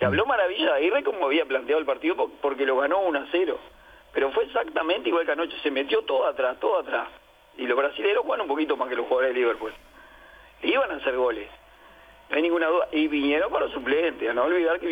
Se habló maravilla de Aguirre como había planteado el partido porque lo ganó 1-0. Pero fue exactamente igual que anoche, se metió todo atrás. Y los brasileños juegan un poquito más que los jugadores de Liverpool. Iban a hacer goles, no hay ninguna duda. Y vinieron para los suplentes, a no olvidar que